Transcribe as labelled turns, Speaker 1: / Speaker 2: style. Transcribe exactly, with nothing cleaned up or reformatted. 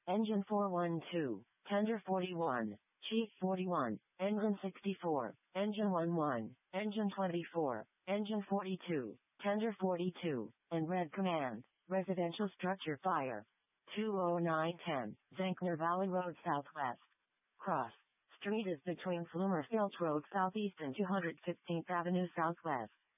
Speaker 1: Engine four one two, Tender forty-one, Chief forty-one, Engine sixty-four, Engine eleven, Engine twenty-four, Engine forty-two, Tender forty-two, and Red Command, Residential Structure Fire. two oh nine ten, Zankner Valley Road Southwest. Cross Street is between Flumer Filch Road Southeast and two hundred fifteenth Avenue Southwest.